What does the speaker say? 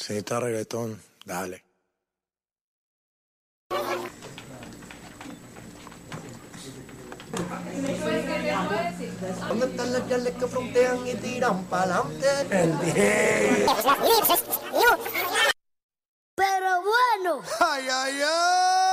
Si necesitas reggaetón, dale. ¿Dónde están las yales que frontean y tiran pa'lante? Pero bueno. Ay, ay, ay.